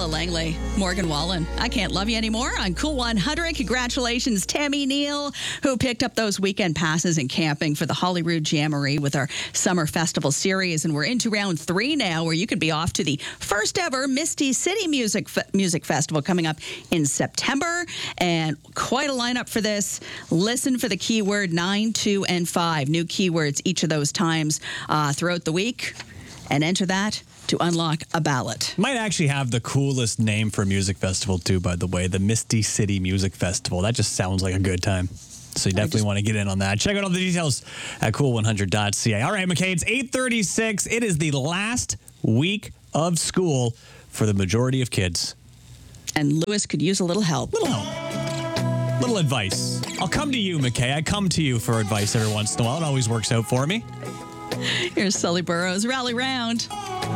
Ella Langley, Morgan Wallen. I Can't Love You Anymore on Cool 100. Congratulations, Tammy Neal, who picked up those weekend passes and camping for the Holyrood Jamboree with our summer festival series. And we're into round 3 now, where you could be off to the first ever Misty City Music Festival coming up in September. And quite a lineup for this. Listen for the keyword 9, 2, and 5. New keywords each of those times throughout the week. And enter that to unlock a ballot. Might actually have the coolest name for a music festival, too, by the way. The Misty City Music Festival. That just sounds like a good time. So you definitely want to get in on that. Check out all the details at cool100.ca. All right, McKay, it's 8:36. It is the last week of school for the majority of kids. And Lewis could use a little help. Little advice. I'll come to you, McKay. I come to you for advice every once in a while. It always works out for me. Here's Sully Burrows. Rally round.